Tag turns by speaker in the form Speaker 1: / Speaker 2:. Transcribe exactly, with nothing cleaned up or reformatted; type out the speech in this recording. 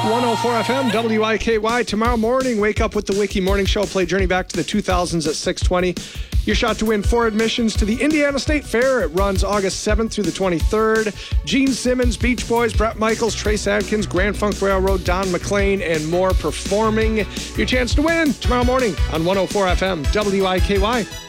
Speaker 1: one oh four F M, W I K Y. Tomorrow morning, wake up with the Wiki Morning Show. Play Journey Back to the two thousands at six twenty. Your shot to win four admissions to the Indiana State Fair. It runs August seventh through the twenty-third. Gene Simmons, Beach Boys, Brett Michaels, Trace Adkins, Grand Funk Railroad, Don McLean, and more performing. Your chance to win tomorrow morning on one oh four F M, W I K Y.